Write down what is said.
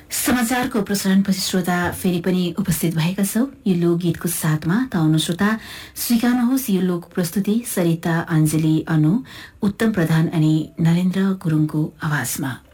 समाचारको प्रसारणपछि श्रोता फेरि पनि उपस्थित भएका छौं। यो लोकगीतको साथमा आउनु श्रोता स्वीकार्नुहोस् यो लोक प्रस्तुति सरिता अञ्जली अनु उत्तम प्रधान अनि नरेन्द्र गुरुङको आवाजमा।